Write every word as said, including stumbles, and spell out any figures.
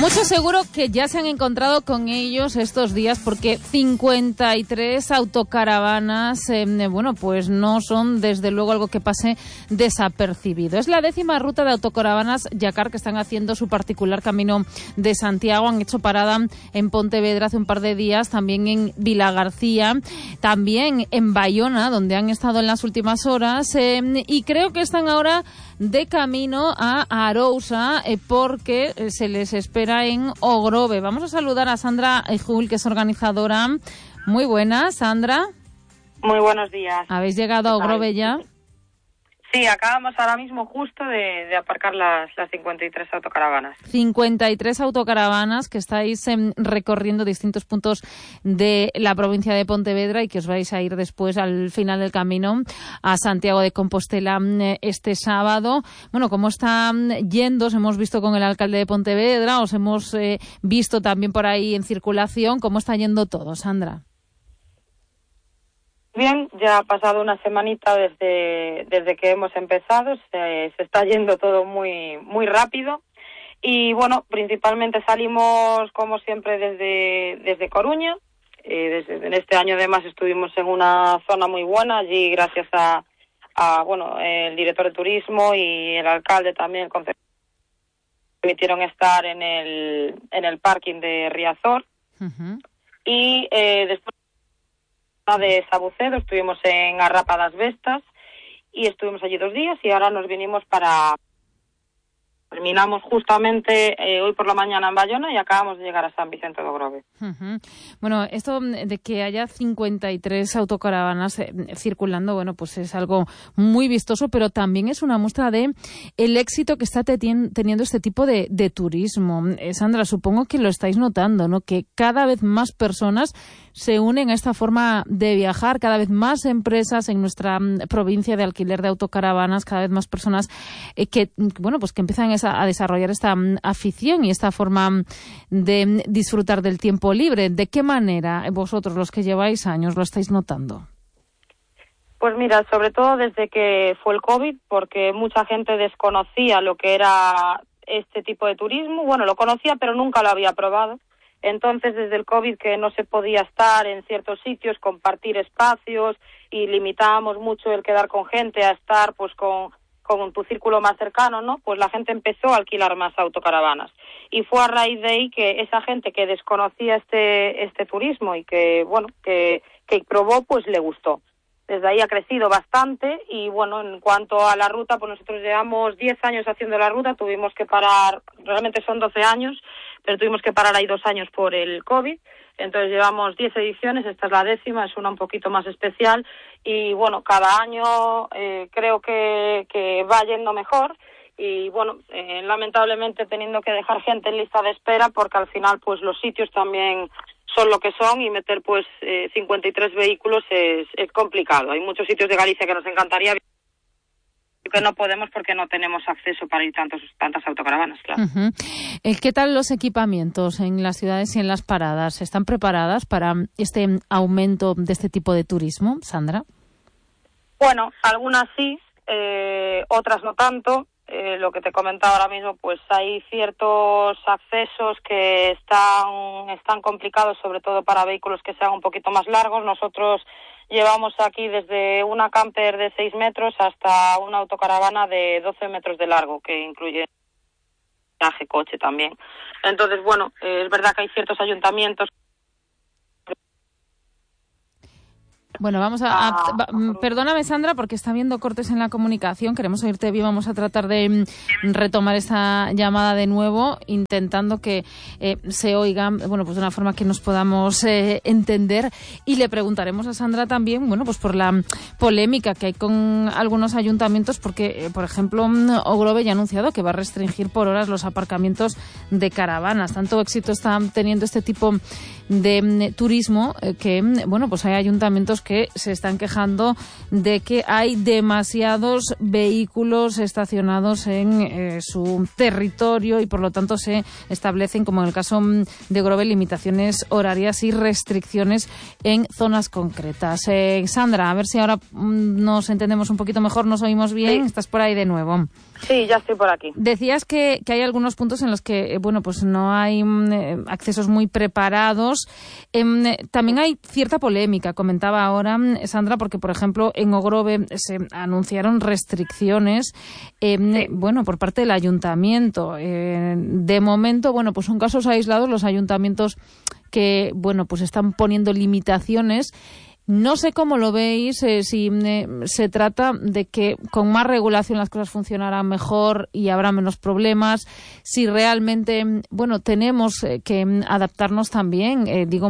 Muchos seguro que ya se han encontrado con ellos estos días porque cincuenta y tres autocaravanas, eh, bueno, pues no son desde luego algo que pase desapercibido. Es la décima ruta de autocaravanas Yacar que están haciendo su particular camino de Santiago. Han hecho parada en Pontevedra hace un par de días, también en Vilagarcía, también en Bayona, donde han estado en las últimas horas, eh, y creo que están ahora de camino a Arousa eh, porque eh, se les espera en Ogrove. Vamos a saludar a Sandra Ejul, que es organizadora. Muy buenas, Sandra. Muy buenos días. ¿Habéis llegado a Ogrove ya? Sí, acabamos ahora mismo justo de, de aparcar las, las cincuenta y tres autocaravanas. cincuenta y tres autocaravanas que estáis eh, recorriendo distintos puntos de la provincia de Pontevedra y que os vais a ir después al final del camino a Santiago de Compostela eh, este sábado. Bueno, ¿cómo están yendo? Os hemos visto con el alcalde de Pontevedra, os hemos eh, visto también por ahí en circulación. ¿Cómo está yendo todo, Sandra? Bien, ya ha pasado una semanita desde desde que hemos empezado, se, se está yendo todo muy muy rápido y bueno, principalmente salimos como siempre desde desde Coruña, eh, desde en este año además estuvimos en una zona muy buena allí gracias a, a bueno el director de turismo y el alcalde también el concejal permitieron estar en el en el parking de Riazor. Uh-huh. Y eh, después de Sabucedo estuvimos en Arrapa das Vestas y estuvimos allí dos días y ahora nos vinimos para... Terminamos justamente eh, hoy por la mañana en Bayona y acabamos de llegar a San Vicente de Ogrove. Uh-huh. Bueno, esto de que haya cincuenta y tres autocaravanas eh, circulando, bueno, pues es algo muy vistoso, pero también es una muestra de el éxito que está ten- teniendo este tipo de, de turismo. Eh, Sandra, supongo que lo estáis notando, ¿no? Que cada vez más personas se unen a esta forma de viajar, cada vez más empresas en nuestra um, provincia de alquiler de autocaravanas, cada vez más personas eh, que, bueno, pues que empiezan a, a desarrollar esta um, afición y esta forma um, de um, disfrutar del tiempo libre. ¿De qué manera vosotros, los que lleváis años, lo estáis notando? Pues mira, sobre todo desde que fue el COVID, porque mucha gente desconocía lo que era este tipo de turismo. Bueno, lo conocía, pero nunca lo había probado. Entonces, desde el COVID que no se podía estar en ciertos sitios, compartir espacios y limitábamos mucho el quedar con gente a estar pues con, con tu círculo más cercano, ¿no? Pues la gente empezó a alquilar más autocaravanas. Y fue a raíz de ahí que esa gente que desconocía este este turismo y que, bueno, que, que probó, pues le gustó. Desde ahí ha crecido bastante y, bueno, en cuanto a la ruta, pues nosotros llevamos diez años haciendo la ruta, tuvimos que parar, realmente son doce años, pero tuvimos que parar ahí dos años por el COVID, entonces llevamos diez ediciones, esta es la décima, es una un poquito más especial y, bueno, cada año eh, creo que, que va yendo mejor y, bueno, eh, lamentablemente teniendo que dejar gente en lista de espera porque al final, pues los sitios también son lo que son y meter pues eh, cincuenta y tres vehículos es, es complicado. Hay muchos sitios de Galicia que nos encantaría que no podemos porque no tenemos acceso para ir tantos tantas autocaravanas, claro. Uh-huh. ¿Qué tal los equipamientos en las ciudades y en las paradas? ¿Están preparadas para este aumento de este tipo de turismo, Sandra? Bueno, algunas sí, eh, otras no tanto. Eh, lo que te comentaba ahora mismo, pues hay ciertos accesos que están están complicados, sobre todo para vehículos que sean un poquito más largos. Nosotros llevamos aquí desde una camper de seis metros hasta una autocaravana de doce metros de largo, que incluye viaje, coche también. Entonces, bueno, eh, es verdad que hay ciertos ayuntamientos. Bueno, vamos a, a, a... Perdóname, Sandra, porque está habiendo cortes en la comunicación. Queremos oírte bien. Vamos a tratar de retomar esta llamada de nuevo, intentando que eh, se oiga, bueno, pues de una forma que nos podamos eh, entender. Y le preguntaremos a Sandra también, bueno, pues por la polémica que hay con algunos ayuntamientos, porque, eh, por ejemplo, Ogrove ya ha anunciado que va a restringir por horas los aparcamientos de caravanas. Tanto éxito está teniendo este tipo de mm, turismo eh, que, bueno, pues hay ayuntamientos que se están quejando de que hay demasiados vehículos estacionados en eh, su territorio y por lo tanto se establecen, como en el caso de Ogrove, limitaciones horarias y restricciones en zonas concretas. Eh, Sandra, a ver si ahora mm, nos entendemos un poquito mejor, nos oímos bien. Sí. Estás por ahí de nuevo. Sí, ya estoy por aquí. Decías que, que hay algunos puntos en los que, bueno, pues no hay eh, accesos muy preparados. Eh, también hay cierta polémica, comentaba ahora Sandra, porque, por ejemplo, en Ogrove se anunciaron restricciones, eh, sí. bueno, por parte del ayuntamiento. Eh, de momento, bueno, pues son casos aislados los ayuntamientos que, bueno, pues están poniendo limitaciones. No sé cómo lo veis, eh, si eh, se trata de que con más regulación las cosas funcionarán mejor y habrá menos problemas, si realmente, bueno, tenemos eh, que adaptarnos también, eh, digo,